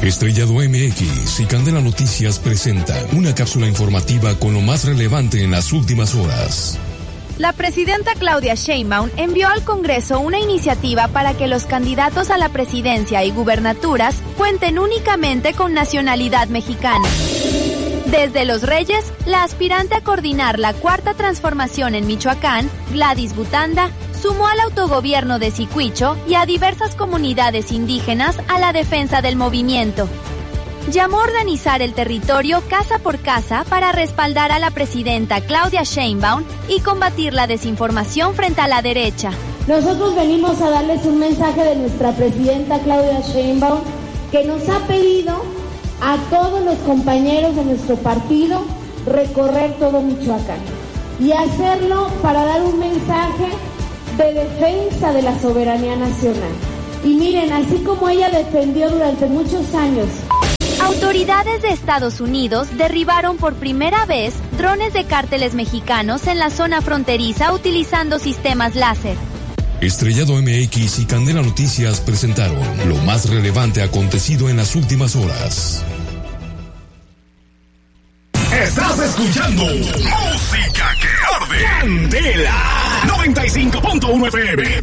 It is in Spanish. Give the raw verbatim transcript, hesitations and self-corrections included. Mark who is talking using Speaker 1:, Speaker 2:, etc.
Speaker 1: Estrellado M X y Candela Noticias presentan una cápsula informativa con lo más relevante en las últimas horas.
Speaker 2: La presidenta Claudia Sheinbaum envió al Congreso una iniciativa para que los candidatos a la presidencia y gubernaturas cuenten únicamente con nacionalidad mexicana. Desde Los Reyes, la aspirante a coordinar la cuarta transformación en Michoacán, Gladys Butanda, sumó al autogobierno de Zicuicho y a diversas comunidades indígenas a la defensa del movimiento. Llamó a organizar el territorio casa por casa para respaldar a la presidenta Claudia Sheinbaum y combatir la desinformación frente a la derecha.
Speaker 3: Nosotros venimos a darles un mensaje de nuestra presidenta Claudia Sheinbaum, que nos ha pedido a todos los compañeros de nuestro partido recorrer todo Michoacán y hacerlo para dar un mensaje de defensa de la soberanía nacional. Y miren, así como ella defendió durante muchos años.
Speaker 2: Autoridades de Estados Unidos derribaron por primera vez drones de cárteles mexicanos en la zona fronteriza utilizando sistemas láser.
Speaker 1: Estrellado M X y Candela Noticias presentaron lo más relevante acontecido en las últimas horas.
Speaker 4: Estás escuchando Música que Arde. Candela noventa y cinco punto uno F M.